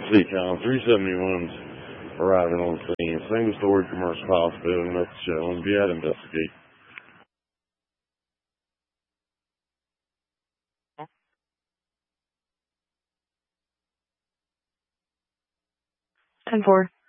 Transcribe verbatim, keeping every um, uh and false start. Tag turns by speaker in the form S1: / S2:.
S1: C-Com, three seventy-one's arriving on scene. Same story, commercial hospital, nothing showing. Be out investigate.
S2: ten four.